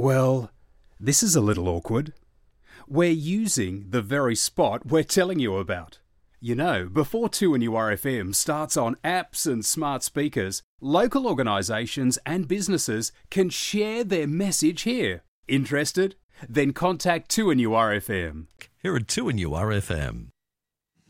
Well, this is a little awkward. We're using the very spot we're telling you about. You know, before 2NURFM starts on apps and smart speakers, local organisations and businesses can share their message here. Interested? Then contact 2NURFM. Here at 2NURFM.